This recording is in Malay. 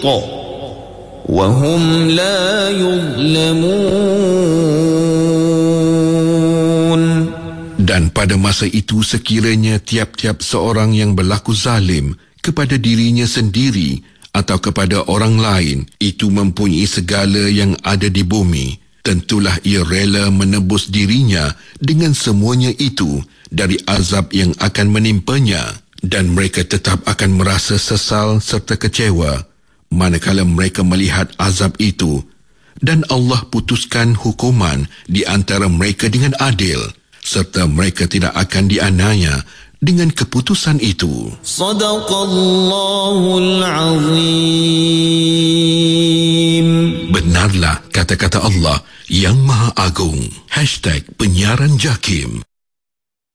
الْقِسْطِ وَهُمْ لَا يُظْلَمُونَ. Dan pada masa itu sekiranya tiap-tiap seorang yang berlaku zalim kepada dirinya sendiri atau kepada orang lain itu mempunyai segala yang ada di bumi, tentulah ia rela menebus dirinya dengan semuanya itu dari azab yang akan menimpanya, dan mereka tetap akan merasa sesal serta kecewa manakala mereka melihat azab itu, dan Allah putuskan hukuman di antara mereka dengan adil, serta mereka tidak akan dianiaya dengan keputusan itu. Sadaqallahul Azim. Benarlah kata-kata Allah yang Maha Agung. #Penyiaran Jakim.